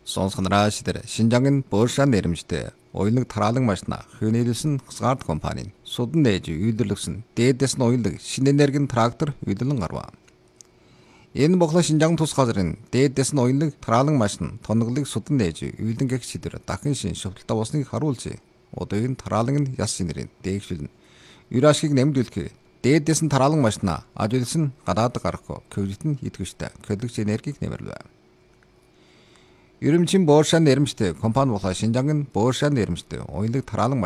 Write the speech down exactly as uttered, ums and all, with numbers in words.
Сонсгонараа шидэр Шинжангийн Бөөршан нэрмжтэй уянлаг тараалан машина хөнөөлсөн хасгард компани судан нээж үйлдвэрлэгсэн дээдэс нь уянлаг шинэ энергийн трактор үйлдвэрлэн гарваа. Энэ бохлоо Шинжаан тус газрын дээдэс нь уянлаг тараалан машин тоноглыг судан нээж үйлдэн гэх шидэр дахин шин шөвтөлтөй болсныг харуулж одоогийн тараалан нь яс шинэрийн дээгшүүлнэ. Ер ашгийг нэмдүүлэхээр дээдэс нь тараалан машина ажигласан гадаад гарах кредит нь идэвхтэй кредит энергийг нэмэрлээ. Ерөнхий Бөөршан нэрмжтэй компани болоо Шинжаан Бөөршан нэрмжтэй уянлаг тараалан